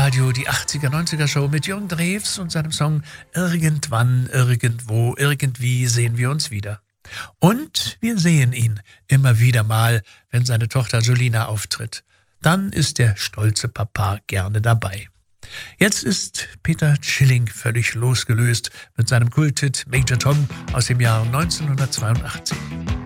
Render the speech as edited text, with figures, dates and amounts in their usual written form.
Radio, die 80er-90er Show mit Jürgen Drews und seinem Song Irgendwann, irgendwo, irgendwie sehen wir uns wieder. Und wir sehen ihn immer wieder mal, wenn seine Tochter Julina auftritt. Dann ist der stolze Papa gerne dabei. Jetzt ist Peter Schilling völlig losgelöst mit seinem Kulthit Major Tom aus dem Jahr 1982.